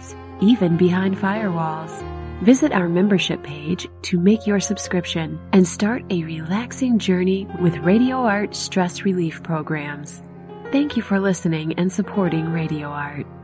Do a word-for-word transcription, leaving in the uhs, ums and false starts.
podcasts, even behind firewalls. Visit our membership page to make your subscription and start a relaxing journey with Radio Art stress relief programs. Thank you for listening and supporting Radio Art.